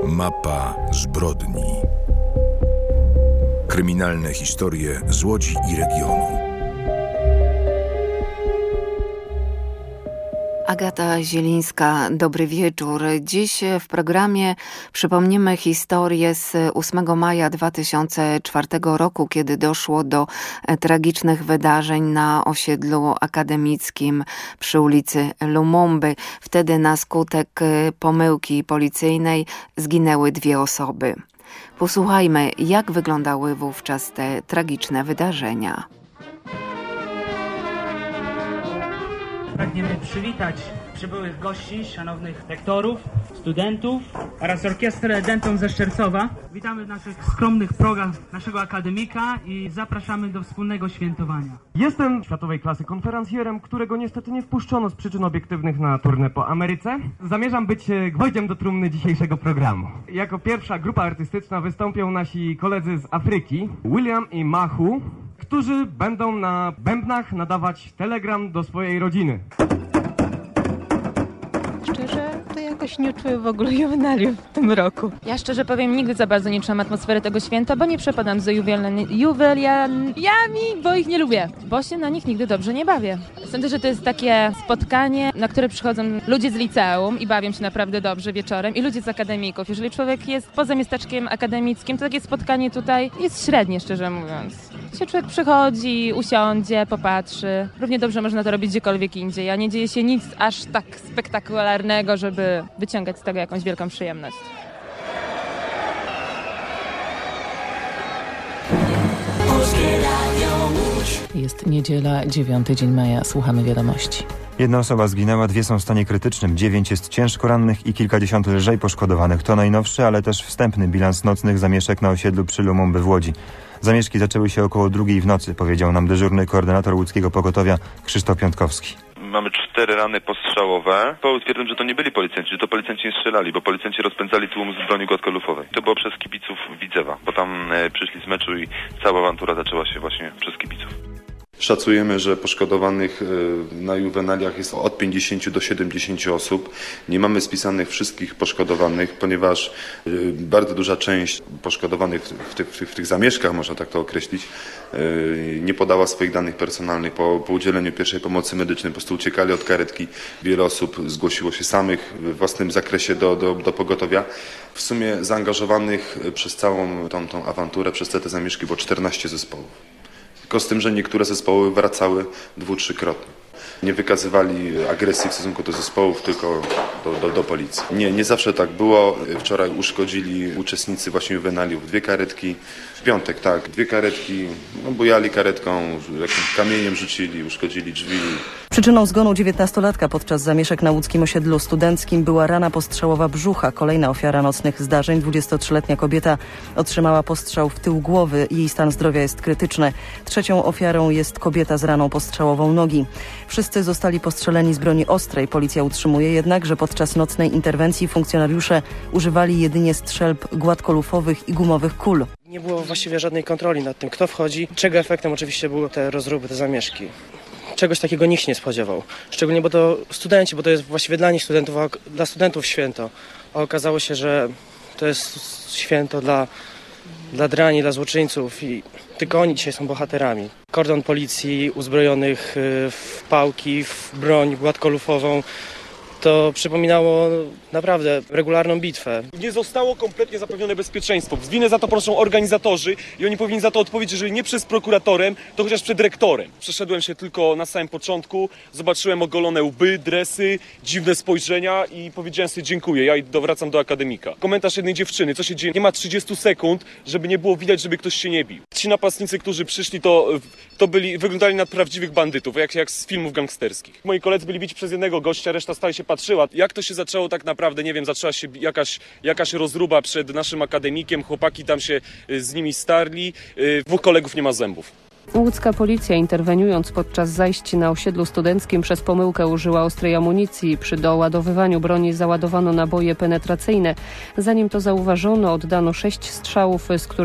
Mapa zbrodni. Kryminalne historie z Łodzi i regionu. Agata Zielińska, dobry wieczór. Dziś w programie przypomnimy historię z 8 maja 2004 roku, kiedy doszło do tragicznych wydarzeń na osiedlu akademickim przy ulicy Lumumby. Wtedy na skutek pomyłki policyjnej zginęły 2 osoby. Posłuchajmy, jak wyglądały wówczas te tragiczne wydarzenia. Pragniemy przywitać przybyłych gości, szanownych lektorów, studentów oraz orkiestrę dętą ze Szczercowa. Witamy w naszych skromnych progach naszego akademika i zapraszamy do wspólnego świętowania. Jestem światowej klasy konferencjerem, którego niestety nie wpuszczono z przyczyn obiektywnych na turnę po Ameryce. Zamierzam być gwoździem do trumny dzisiejszego programu. Jako pierwsza grupa artystyczna wystąpią nasi koledzy z Afryki, William i Mahu, którzy będą na bębnach nadawać telegram do swojej rodziny. Szczerze, to jakoś nie czuję w ogóle juwenaliów w tym roku. Ja szczerze powiem, nigdy za bardzo nie czułam atmosfery tego święta, bo nie przepadam za juweliami, bo ich nie lubię, bo się na nich nigdy dobrze nie bawię. Sądzę, że to jest takie spotkanie, na które przychodzą ludzie z liceum i bawią się naprawdę dobrze wieczorem i ludzie z akademików. Jeżeli człowiek jest poza miasteczkiem akademickim, to takie spotkanie tutaj jest średnie, szczerze mówiąc. Się człowiek przychodzi, usiądzie, popatrzy. Równie dobrze można to robić gdziekolwiek indziej, a nie dzieje się nic aż tak spektakularnego, żeby wyciągać z tego jakąś wielką przyjemność. Jest niedziela, 9 dzień maja. Słuchamy wiadomości. 1 osoba zginęła, 2 są w stanie krytycznym, 9 jest ciężko rannych i kilkadziesiąt lżej poszkodowanych. To najnowszy, ale też wstępny bilans nocnych zamieszek na osiedlu przy Lumumby w Łodzi. Zamieszki zaczęły się około 2 w nocy, powiedział nam dyżurny koordynator łódzkiego pogotowia Krzysztof Piątkowski. Mamy 4 rany postrzałowe. Twierdzą, że to nie byli policjanci, że to policjanci nie strzelali, bo policjanci rozpędzali tłum z broni gładkolufowej. To było przez kibiców Widzewa, bo tam przyszli z meczu i cała awantura zaczęła się właśnie przez kibiców. Szacujemy, że poszkodowanych na juwenaliach jest od 50 do 70 osób. Nie mamy spisanych wszystkich poszkodowanych, ponieważ bardzo duża część poszkodowanych w tych zamieszkach, można tak to określić, nie podała swoich danych personalnych. Po udzieleniu pierwszej pomocy medycznej po prostu uciekali od karetki. Wiele osób zgłosiło się samych w własnym zakresie do pogotowia. W sumie zaangażowanych przez całą tą awanturę, przez te zamieszki było 14 zespołów. Tylko z tym, że niektóre zespoły wracały 2-3-krotnie. Nie wykazywali agresji w stosunku do zespołów, tylko do policji. Nie zawsze tak było. Wczoraj uszkodzili uczestnicy właśnie juwenaliów 2 karetki. W piątek, tak, 2 karetki, bujali karetką, jakimś kamieniem rzucili, uszkodzili drzwi. Przyczyną zgonu 19-latka podczas zamieszek na łódzkim osiedlu studenckim była rana postrzałowa brzucha. Kolejna ofiara nocnych zdarzeń, 23-letnia kobieta, otrzymała postrzał w tył głowy. Jej stan zdrowia jest krytyczny. 3. ofiarą jest kobieta z raną postrzałową nogi. Wszyscy zostali postrzeleni z broni ostrej. Policja utrzymuje jednak, że podczas nocnej interwencji funkcjonariusze używali jedynie strzelb gładkolufowych i gumowych kul. Nie było właściwie żadnej kontroli nad tym, kto wchodzi, czego efektem oczywiście były te rozruby, te zamieszki. Czegoś takiego nikt nie spodziewał. Szczególnie, bo to studenci, bo to jest właściwie dla nich studentów, a dla studentów święto. A okazało się, że to jest święto dla drani, dla złoczyńców i tylko oni dzisiaj są bohaterami. Kordon policji uzbrojonych w pałki, w broń gładkolufową. To przypominało naprawdę regularną bitwę. Nie zostało kompletnie zapewnione bezpieczeństwo. Winę za to ponoszą organizatorzy i oni powinni za to odpowiedzieć, jeżeli nie przez prokuratorem, to chociaż przed rektorem. Przeszedłem się tylko na samym początku, zobaczyłem ogolone łby, dresy, dziwne spojrzenia i powiedziałem sobie dziękuję, ja wracam do akademika. Komentarz jednej dziewczyny, co się dzieje? Nie ma 30 sekund, żeby nie było widać, żeby ktoś się nie bił. Ci napastnicy, którzy przyszli, wyglądali na prawdziwych bandytów, jak z filmów gangsterskich. Moi koledzy byli bici przez jednego gościa, reszta stale się patrzyła. Jak to się zaczęło tak naprawdę, nie wiem, zaczęła się jakaś rozruba przed naszym akademikiem, chłopaki tam się z nimi starli, 2 kolegów nie ma zębów. Łódzka policja, interweniując podczas zajść na osiedlu studenckim, przez pomyłkę użyła ostrej amunicji. Przy doładowywaniu broni załadowano naboje penetracyjne. Zanim to zauważono, oddano 6 strzałów, z których